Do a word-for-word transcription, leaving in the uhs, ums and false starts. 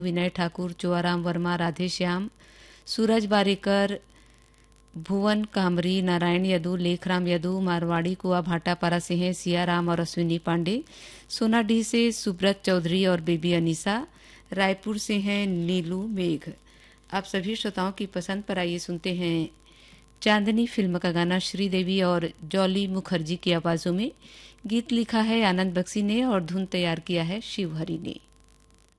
विनय ठाकुर, चुआराम वर्मा, राधेश्याम, सूरज बारीकर, भुवन कामरी, नारायण यदु, लेखराम यदु, मारवाड़ी कुआ भाटा पारा से हैं सियाराम और अश्विनी पांडे, सोनाडीह से सुब्रत चौधरी और बेबी अनीसा, रायपुर से हैं नीलू मेघ। आप सभी श्रोताओं की पसंद पर आइए सुनते हैं चांदनी फिल्म का गाना श्रीदेवी और जॉली मुखर्जी की आवाजों में। गीत लिखा है आनंद बख्शी ने और धुन तैयार किया है शिव हरि ने।